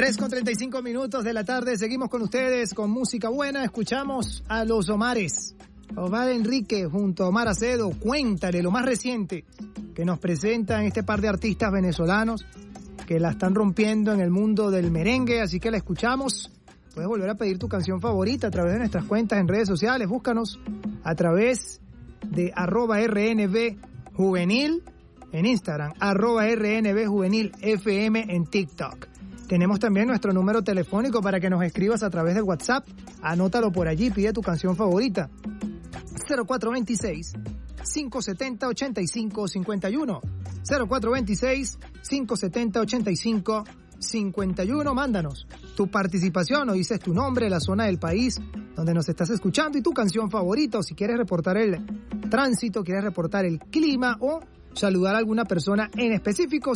3:35 de la tarde, seguimos con ustedes con música buena. Escuchamos a los Omares. Omar Enrique junto a Omar Acedo. Cuéntale lo más reciente que nos presentan este par de artistas venezolanos que la están rompiendo en el mundo del merengue, así que la escuchamos. Puedes volver a pedir tu canción favorita a través de nuestras cuentas en redes sociales. Búscanos a través de @RNBjuvenil en Instagram, @RNBjuvenil FM en TikTok. Tenemos también nuestro número telefónico para que nos escribas a través del WhatsApp. Anótalo por allí, pide tu canción favorita. 0426-570-8551. 0426-570-8551. Mándanos tu participación o dices tu nombre, la zona del país donde nos estás escuchando y tu canción favorita. O si quieres reportar el tránsito, quieres reportar el clima o saludar a alguna persona en específico.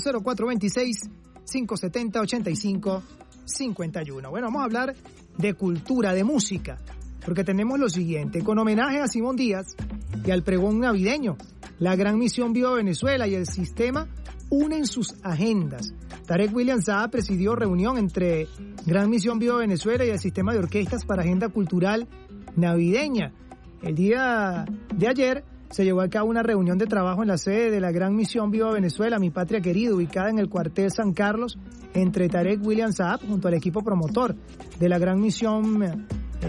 0426-570-8551. Bueno, vamos a hablar de cultura, de música, porque tenemos lo siguiente. Con homenaje a Simón Díaz y al pregón navideño, la Gran Misión Viva Venezuela y el Sistema unen sus agendas. Tarek William Saab presidió reunión entre Gran Misión Viva Venezuela y el Sistema de Orquestas para Agenda Cultural Navideña. El día de ayer se llevó a cabo una reunión de trabajo en la sede de la Gran Misión Viva Venezuela, Mi Patria Querida, ubicada en el cuartel San Carlos, entre Tarek William Saab junto al equipo promotor de la Gran Misión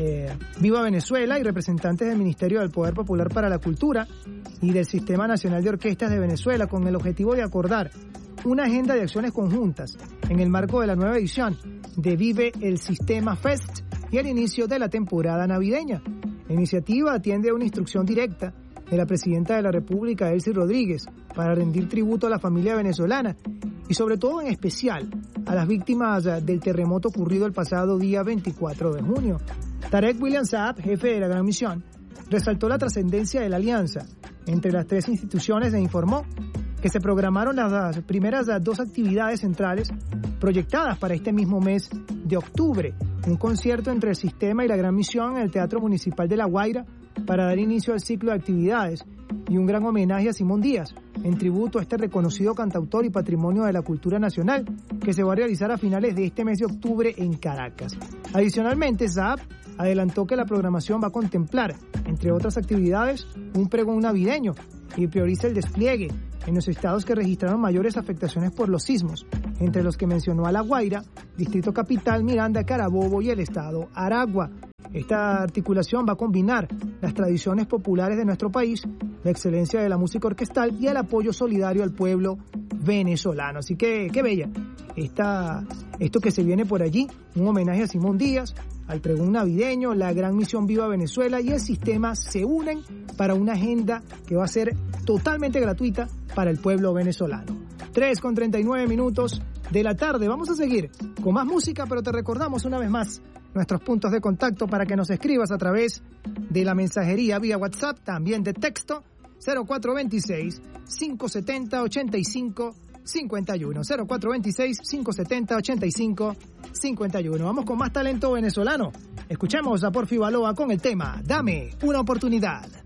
Viva Venezuela y representantes del Ministerio del Poder Popular para la Cultura y del Sistema Nacional de Orquestas de Venezuela, con el objetivo de acordar una agenda de acciones conjuntas en el marco de la nueva edición de Vive el Sistema Fest y el inicio de la temporada navideña. La iniciativa atiende a una instrucción directa de la Presidenta de la República, Elsie Rodríguez, para rendir tributo a la familia venezolana y sobre todo en especial a las víctimas del terremoto ocurrido el pasado día 24 de junio. Tarek William Saab, jefe de la Gran Misión, resaltó la trascendencia de la alianza entre las tres instituciones e informó que se programaron las primeras dos actividades centrales proyectadas para este mismo mes de octubre. Un concierto entre el Sistema y la Gran Misión en el Teatro Municipal de La Guaira para dar inicio al ciclo de actividades y un gran homenaje a Simón Díaz en tributo a este reconocido cantautor y patrimonio de la cultura nacional que se va a realizar a finales de este mes de octubre en Caracas. Adicionalmente, Saab adelantó que la programación va a contemplar, entre otras actividades, un pregón navideño y prioriza el despliegue en los estados que registraron mayores afectaciones por los sismos, entre los que mencionó a La Guaira, Distrito Capital, Miranda, Carabobo y el estado Aragua. Esta articulación va a combinar las tradiciones populares de nuestro país, la excelencia de la música orquestal y el apoyo solidario al pueblo venezolano. Así que, qué bella esto que se viene por allí, un homenaje a Simón Díaz, al pregón navideño, la Gran Misión Viva Venezuela y el Sistema se unen para una agenda que va a ser totalmente gratuita para el pueblo venezolano. 3:39 de la tarde. Vamos a seguir con más música, pero te recordamos una vez más nuestros puntos de contacto para que nos escribas a través de la mensajería vía WhatsApp, también de texto, 0426-570-8551. 0426-570-8551. Vamos con más talento venezolano. Escuchemos a Porfi Baloa con el tema Dame una oportunidad.